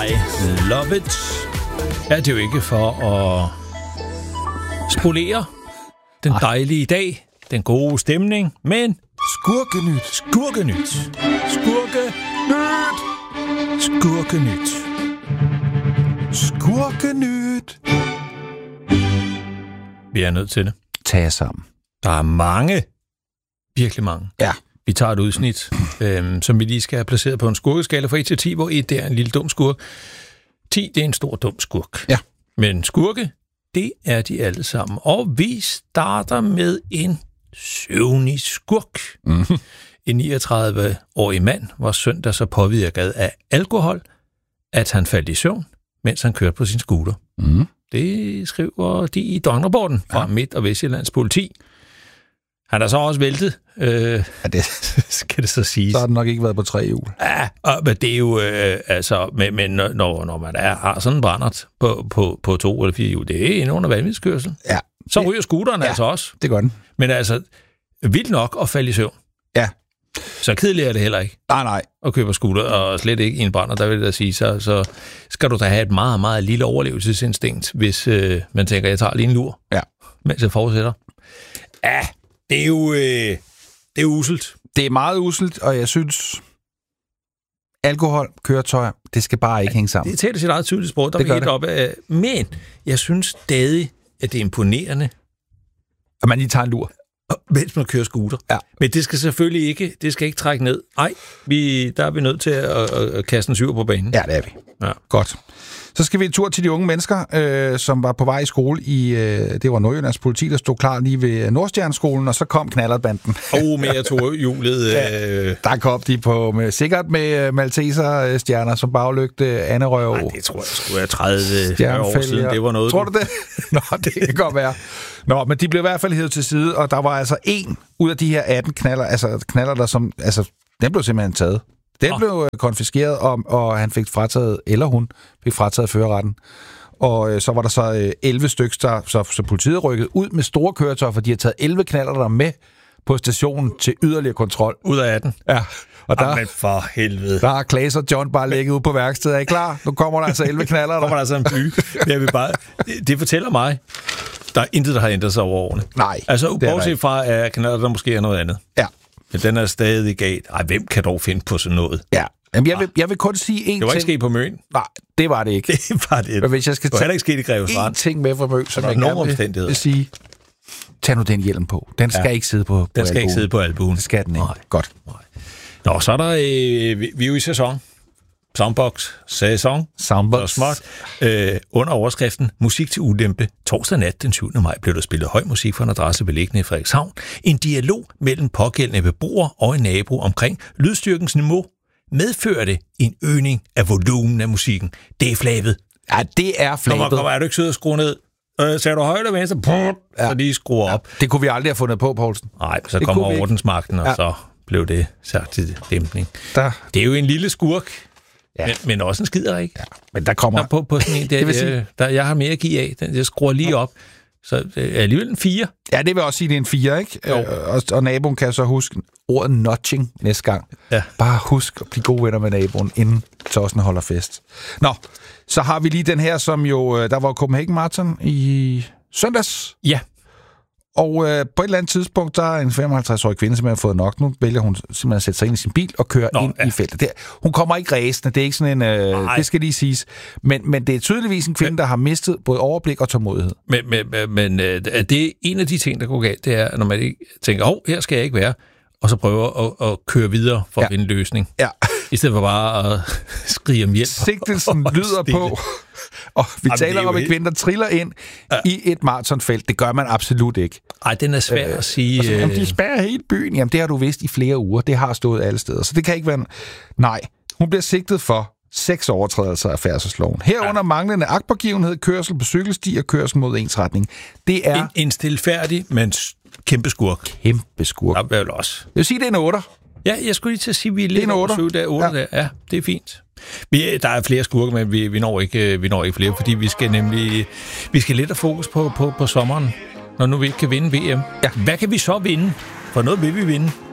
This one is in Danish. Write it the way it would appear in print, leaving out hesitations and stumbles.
I love it. Ja, det er jo ikke for at spolere den dejlige dag, den gode stemning, men Skurkenyt. Skurkenyt. Skurkenyt. Skurkenyt. Vi er nødt til det. Tag jer sammen. Der er mange, virkelig mange. Ja. Vi tager et udsnit, som vi lige skal have placeret på en skurkeskala fra 1 til 10, hvor 1 det er en lille dum skurk. 10 det er en stor dum skurk. Ja. Men skurke, det er de alle sammen. Og vi starter med en søvnig skurk. Mm-hmm. En 39-årig mand var søndag så påvirket af alkohol, at han faldt i søvn, mens han kørte på sin scooter. Mm. Det skriver de i døgnrapporten fra Midt- og Vestjyllands politi. Han er så også væltet. Det skal det så siges. Så har den nok ikke været på 3 hjul. Ja, men det er jo, men når man har sådan en brændert på 2 eller 4 hjul, det er en under vanvidskørsel. Ja. Så ryger scooteren altså også. Det gør den. Men altså, vildt nok at falde i søvn. Ja. Så kedeligt er det heller ikke. Nej. At købe scooter, og slet ikke i en brænder, der vil jeg da sige, så skal du da have et meget, meget lille overlevelsesinstinkt, hvis man tænker, jeg tager lige en lur, mens jeg fortsætter. Ja, det er uselt. Det er meget uselt, og jeg synes, alkohol, køretøjer, det skal bare ikke hænge sammen. Det taler sit eget tydeligt sprog, der det er helt op af. Men jeg synes stadig, at det er imponerende, at man lige tager en lur. Mens man kører scooter. Ja. Men det skal selvfølgelig ikke trække ned. Nej, der er vi nødt til at kaste en syver på banen. Ja, det er vi. Ja. Godt. Så skal vi en tur til de unge mennesker, som var på vej i skole i, det var Nordjyllands politi, der stod klar lige ved Nordstjerneskolen, og så kom knallertbanden. Mere tohjulet. Der kom de sikkert med Malteser-stjerner som baglygte, anerøv. Nej, det tror jeg skulle være 30 år siden. Det var noget. Tror du det? Nå, det kan godt være. Nå, men de blev i hvert fald hævet til side, og der var altså 1 ud af de her 18 knaller, der som, den blev simpelthen taget. Den blev konfiskeret, og han fik frataget, eller hun fik frataget førerretten. Og så var der så 11 stykker, så politiet rykkede ud med store køretøjer, for de har taget 11 knaller der med på stationen til yderligere kontrol. Ud af 18? Ja. Og men for helvede. Der har Klaas og John bare ligget ude på værkstedet. Er I klar? Nu kommer der altså 11 knaller. Der kommer der altså en bly. Det fortæller mig, der er intet, der har ændret sig over årene. Nej. Altså, bortset fra, at knaller der måske er noget andet. Ja. Men den er stadig galt. Ej, hvem kan dog finde på sådan noget? Ja. Jamen, jeg vil kun sige én ting. Det var ikke sket på Møn. Nej, det var det ikke. Det var det. Men hvis jeg skal tage ikke sket i Grevesstrand. én ting med fra Møn, som jeg gerne vil sige, tag nu den hjelm på. Den skal ikke sidde på Den skal albuen. ikke sidde på albuen. Det skal den ikke. Nej. Godt. Nej. Nå, så er der, vi er jo i sæson. Soundbox. Soundbox. Smart. Under overskriften Musik til ulempe. Torsdag nat den 7. maj blev der spillet høj musik fra en adresse beliggende i Frederikshavn. En dialog mellem pågældende beboere og en nabo omkring lydstyrkens niveau medførte en øgning af volumen af musikken. Det er flabet. Ja, det er flabet. Kommer, er du ikke sød at skrue ned? Sagde du højre eller venstre? Så lige skruer op. Det kunne vi aldrig have fundet på, Poulsen. Nej, så kommer ordensmagten, og så blev det sat til dæmpning. Det er jo en lille skurk. Ja. Men også en skider, ikke? Ja. Men der kommer... På sådan en, der jeg har mere at give af. Jeg skruer lige op. Så det er alligevel en 4. Ja, det vil også sige, det er en 4, ikke? Og naboen kan så huske ordet nudging næste gang. Ja. Bare husk at blive gode venner med naboen, inden tossen holder fest. Nå, så har vi lige den her, som jo... Der var Copenhagen Marathon i søndags. Ja. Og på et eller andet tidspunkt, der er en 55-årig kvinde, som har fået nok. Nu vælger hun simpelthen at sætte sig ind i sin bil og køre ind i feltet. Hun kommer ikke ræsende. Det er ikke sådan en... det skal lige siges. Men det er tydeligvis en kvinde, der har mistet både overblik og tålmodighed. Men det er en af de ting, der går galt. Det er, når man ikke tænker, her skal jeg ikke være, og så prøver at køre videre for at finde en løsning. Ja. I stedet for bare at skrige om hjælp. Sigtelsen lyder på... Og vi taler om en kvinde, der triller ind i et maratonfelt. Det gør man absolut ikke. Nej, den er svær at sige. Jamen, de spærrer hele byen. Jamen, det har du vidst i flere uger. Det har stået alle steder. Så det kan ikke være... Nej, hun bliver sigtet for 6 overtrædelser af færdselsloven. Herunder manglende agtpågivenhed, kørsel på cykelsti og kørsel mod ensretning. Det er... En stilfærdig, men kæmpe skurk. Kæmpe skurk. Ja, vel også. Jeg vil sige, det er en 8'er. Ja, jeg skulle lige til at sige, at vi er lidt over 7 der. Ja, det er fint. Der er flere skurke, men vi når ikke flere, fordi vi skal lidt have fokus på sommeren, når nu vi ikke kan vinde VM. Ja. Hvad kan vi så vinde? For noget vil vi vinde.